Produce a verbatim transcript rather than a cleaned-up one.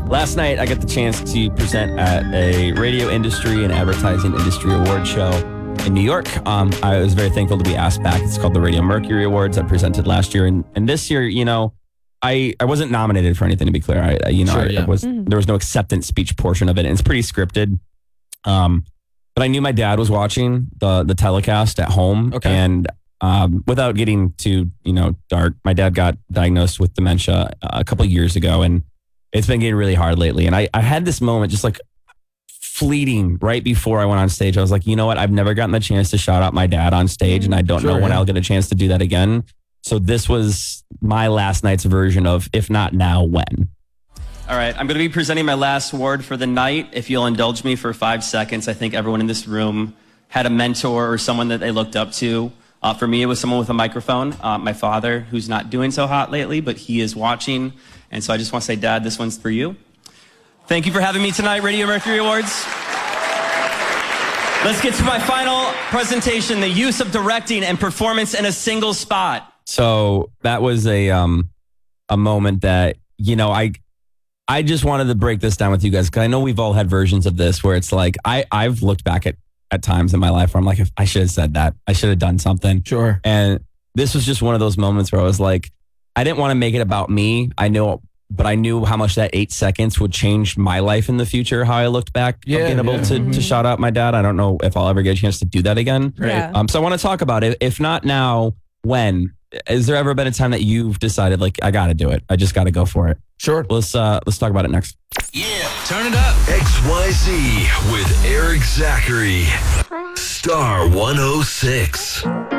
Last night, I got the chance to present at a radio industry and advertising industry award show in New York. Um, I was very thankful to be asked back. It's called the Radio Mercury Awards. I presented last year. And, and this year, you know, I, I wasn't nominated for anything, to be clear. I, I you know, Sure, I, yeah. I was Mm. there was no acceptance speech portion of it. And it's pretty scripted. Um, but I knew my dad was watching the the telecast at home. Okay. And um, without getting too, you know, dark, my dad got diagnosed with dementia a couple of years ago. And it's been getting really hard lately. And I, I had this moment just like fleeting right before I went on stage. I was like, you know what? I've never gotten the chance to shout out my dad on stage, and I don't Sure, know when yeah. I'll get a chance to do that again. So this was my last night's version of, if not now, when. All right, I'm going to be presenting my last award for the night. If you'll indulge me for five seconds, I think everyone in this room had a mentor or someone that they looked up to. Uh, for me, it was someone with a microphone, uh, my father, who's not doing so hot lately, but he is watching. And so I just want to say, Dad, this one's for you. Thank you for having me tonight, Radio Mercury Awards. Let's get to my final presentation, the use of directing and performance in a single spot. So that was a um, a moment that, you know, I I just wanted to break this down with you guys, because I know we've all had versions of this where it's like, I, I've looked back at, at times in my life where I'm like, if I should have said that. I should have done something. Sure. And this was just one of those moments where I was like, I didn't want to make it about me. I know, but I knew how much that eight seconds would change my life in the future, how I looked back Yeah, of being able yeah. to, Mhm. to shout out my dad. I don't know if I'll ever get a chance to do that again. Right. Yeah. Um, so I want to talk about it. If not now, when? Has there ever been a time that you've decided, like, I got to do it? I just got to go for it. Sure. Let's uh, let's talk about it next. Yeah, turn it up. X Y Z with Eric Zachary. Star one oh six.